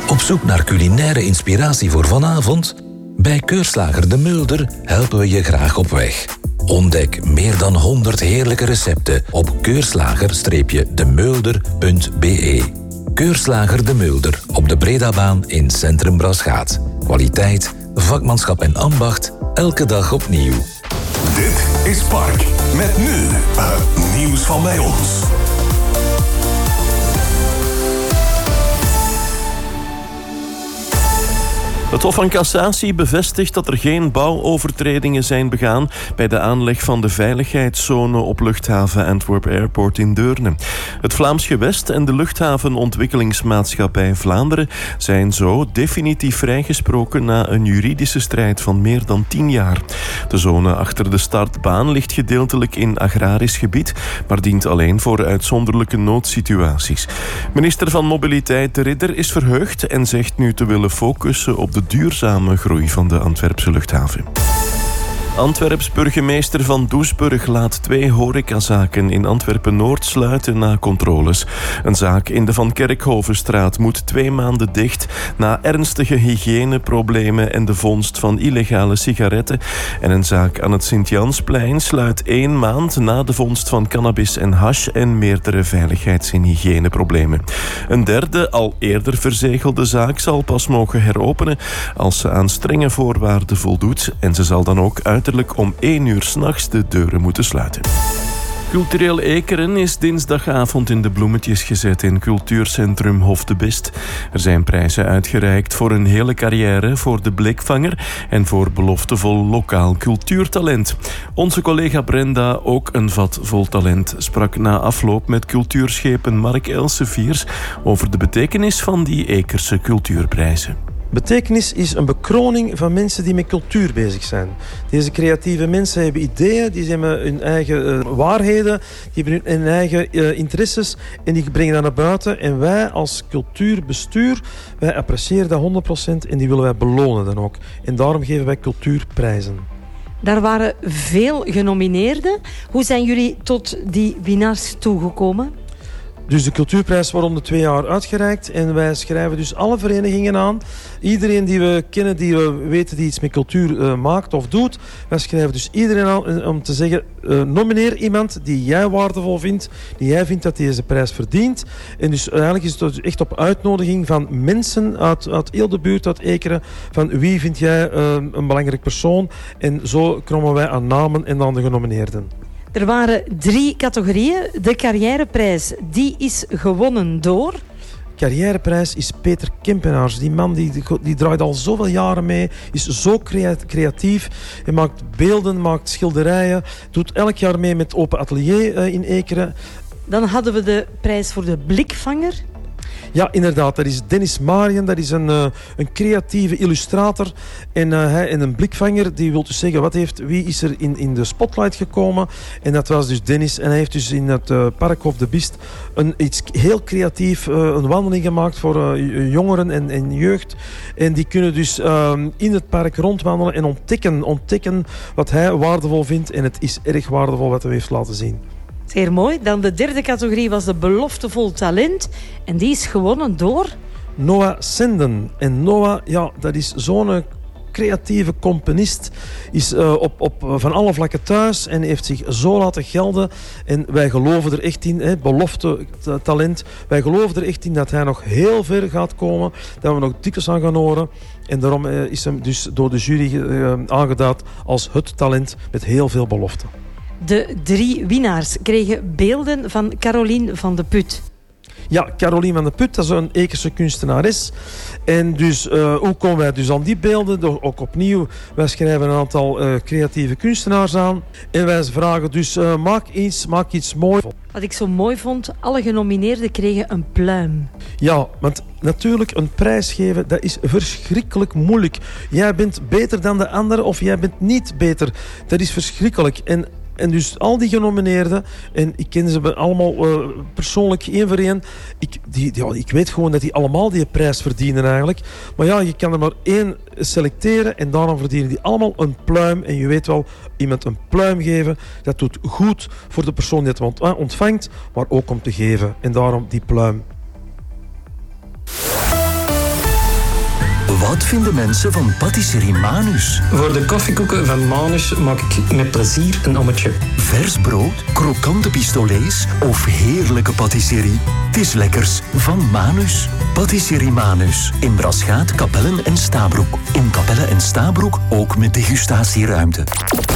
Op zoek naar culinaire inspiratie voor vanavond? Bij Keurslager De Mulder helpen we je graag op weg. Ontdek meer dan 100 heerlijke recepten op keurslager-demulder.be. Keurslager De Mulder op de Bredabaan in Centrum Braschaat. Kwaliteit, vakmanschap en ambacht, elke dag opnieuw. Dit is Park. Met nu het nieuws van bij ons. Het Hof van Cassatie bevestigt dat er geen bouwovertredingen zijn begaan bij de aanleg van de veiligheidszone op luchthaven Antwerp Airport in Deurne. Het Vlaams Gewest en de Luchthavenontwikkelingsmaatschappij Vlaanderen zijn zo definitief vrijgesproken na een juridische strijd van meer dan 10 jaar. De zone achter de startbaan ligt gedeeltelijk in agrarisch gebied, maar dient alleen voor uitzonderlijke noodsituaties. Minister van Mobiliteit De Ridder is verheugd en zegt nu te willen focussen op de duurzame groei van de Antwerpse luchthaven. Antwerps burgemeester Van Doesburg laat 2 horecazaken in Antwerpen-Noord sluiten na controles. Een zaak in de Van Kerkhovenstraat moet 2 maanden dicht na ernstige hygiëneproblemen en de vondst van illegale sigaretten. En een zaak aan het Sint-Jansplein sluit 1 maand na de vondst van cannabis en hash en meerdere veiligheids- en hygiëneproblemen. Een derde, al eerder verzegelde zaak zal pas mogen heropenen als ze aan strenge voorwaarden voldoet en ze zal dan ook uiterlijk om 1 uur 's nachts de deuren moeten sluiten. Cultureel Ekeren is dinsdagavond in de bloemetjes gezet in cultuurcentrum Hof de Best. Er zijn prijzen uitgereikt voor een hele carrière, voor de blikvanger en voor beloftevol lokaal cultuurtalent. Onze collega Brenda, ook een vat vol talent, sprak na afloop met cultuurschepen Mark Elseviers over de betekenis van die Ekerse cultuurprijzen. Betekenis is een bekroning van mensen die met cultuur bezig zijn. Deze creatieve mensen hebben ideeën, die hebben hun eigen waarheden, die hebben hun eigen interesses en die brengen dat naar buiten. En wij als cultuurbestuur, wij appreciëren dat 100% en die willen wij belonen dan ook. En daarom geven wij cultuurprijzen. Daar waren veel genomineerden. Hoe zijn jullie tot die winnaars toegekomen? Dus de cultuurprijs wordt om de 2 jaar uitgereikt en wij schrijven dus alle verenigingen aan. Iedereen die we kennen, die we weten die iets met cultuur maakt of doet. Wij schrijven dus iedereen aan om te zeggen, nomineer iemand die jij waardevol vindt, die jij vindt dat deze prijs verdient. En dus eigenlijk is het echt op uitnodiging van mensen uit heel de buurt, uit Ekeren, van wie vind jij een belangrijk persoon. En zo komen wij aan namen en aan de genomineerden. Er waren 3 categorieën. De carrièreprijs, die is gewonnen door... Carrièreprijs is Peter Kempenaars. Die man die draait al zoveel jaren mee, is zo creatief. Hij maakt beelden, maakt schilderijen, doet elk jaar mee met Open Atelier in Ekeren. Dan hadden we de prijs voor de blikvanger. Ja, inderdaad. Dat is Dennis Marien. Dat is een creatieve illustrator. En een blikvanger. Die wil dus zeggen, wie is er in de spotlight gekomen? En dat was dus Dennis. En hij heeft dus in het park Hof de Best iets heel creatief, een wandeling gemaakt voor jongeren en jeugd. En die kunnen dus in het park rondwandelen en ontdekken wat hij waardevol vindt. En het is erg waardevol wat hij heeft laten zien. Zeer mooi. Dan de 3e categorie was de beloftevol talent. En die is gewonnen door... Noah Senden. En Noah, ja, dat is zo'n creatieve componist. Is van alle vlakken thuis en heeft zich zo laten gelden. En wij geloven er echt in, belofte talent. Wij geloven er echt in dat hij nog heel ver gaat komen. Dat we nog dikwijls aan gaan horen. En daarom is hem dus door de jury aangeduid als het talent met heel veel belofte. De 3 winnaars kregen beelden van Caroline van de Put. Ja, Caroline van de Put, dat is een Ekerse kunstenares. En dus, hoe komen wij dus aan die beelden? Door ook opnieuw, wij schrijven een aantal creatieve kunstenaars aan. En wij vragen dus, maak iets moois. Wat ik zo mooi vond, alle genomineerden kregen een pluim. Ja, want natuurlijk een prijs geven, dat is verschrikkelijk moeilijk. Jij bent beter dan de anderen of jij bent niet beter. Dat is verschrikkelijk. En dus al die genomineerden, en ik ken ze allemaal persoonlijk één voor één. Ik weet gewoon dat die allemaal die prijs verdienen eigenlijk. Maar ja, je kan er maar 1 selecteren en daarom verdienen die allemaal een pluim. En je weet wel, iemand een pluim geven, dat doet goed voor de persoon die het ontvangt, maar ook om te geven. En daarom die pluim. Wat vinden mensen van patisserie Manus? Voor de koffiekoeken van Manus maak ik met plezier een ommetje. Vers brood, krokante pistolets of heerlijke patisserie? Het is lekkers van Manus. Patisserie Manus. In Braschaat, Kapellen en Stabroek. In Kapellen en Stabroek ook met degustatieruimte.